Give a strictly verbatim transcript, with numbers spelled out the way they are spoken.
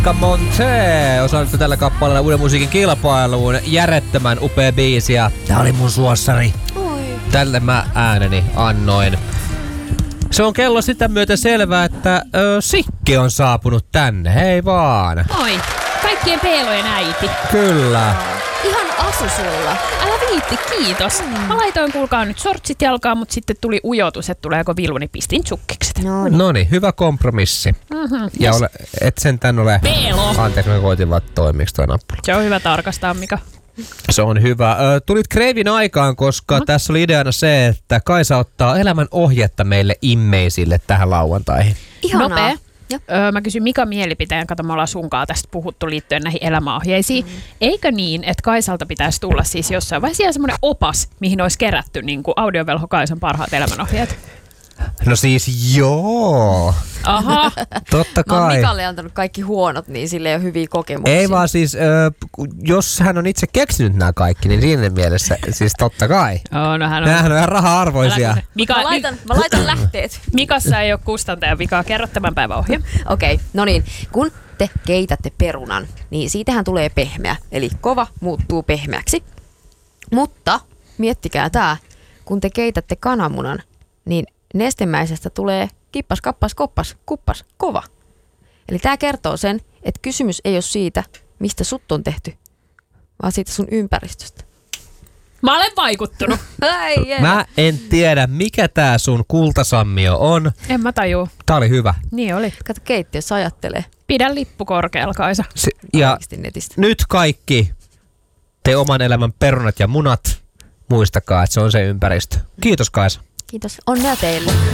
Monica Monte osallistui tällä kappaleella uuden musiikin kilpailuun. Järjettömän upea biisi ja tää oli mun suossari. Oi. Tälle mä ääneni annoin. Se on kello sitä myötä selvää, että ö, Sikki on saapunut tänne. Hei vaan. Moi. Kaikkien peelojen äiti. Kyllä. Ihan asu sulla. Älä viitti, kiitos. Mm. Mä laitoin kuulkaa nyt sortsit jalkaan, mutta sitten tuli ujotus, että tuleeko vilu, niin pistin sukkikset. No niin. Noniin, hyvä kompromissi. Mm-hmm. Ja ole, et sentään ole... Peelo. Anteeksi, mä koitin vaan toimiksi toi nappula. Se on hyvä tarkastaa, Mika. Se on hyvä. Ö, tulit Kreivin aikaan, koska mm. tässä oli ideana se, että Kaisa ottaa elämän ohjetta meille immeisille tähän lauantaihin. Ihanaa. Nopea. Öö, mä kysyn Mika mielipiteen, kato me ollaan sunkaan tästä puhuttu liittyen näihin elämäohjeisiin. Mm. Eikö niin, että Kaisalta pitäisi tulla siis jossain vai siellä semmoinen opas, mihin olisi kerätty niin kuin audiovelho Kaisan parhaat elämänohjeet? No siis joo. Aha. Totta Mä oon kai. Mikalle antanut kaikki huonot, niin sille ei ole hyviä kokemuksia. Ei vaan siis, ö, jos hän on itse keksinyt nämä kaikki, niin siinä mielessä siis totta kai. Oh, no hän on. Nämähän on ihan raha-arvoisia. Mika, Mä laitan, mä laitan lähteet. Mikassa ei ole kustantajan vikaa. Kerro tämän päivän ohje. Okei, okay, no niin. Kun te keitätte perunan, niin siitähän tulee pehmeä. Eli kova muuttuu pehmeäksi. Mutta miettikää tää, kun te keitätte kananmunan, niin nestemäisestä tulee kippas, kappas, koppas, kuppas, kova. Eli tää kertoo sen, että kysymys ei ole siitä, mistä sut on tehty, vaan siitä sun ympäristöstä. Mä olen vaikuttunut. Ai, yeah. Mä en tiedä, mikä tää sun kultasammio on. En mä tajuu. Tää oli hyvä. Niin oli. Kato, keittiössä ajattelee. Pidä lippu korkealla, Kaisa. Se, ja Oikeasti netistä. nyt kaikki te oman elämän perunat ja munat, muistakaa, että se on se ympäristö. Kiitos Kaisa. Kiitos. Onnea teille.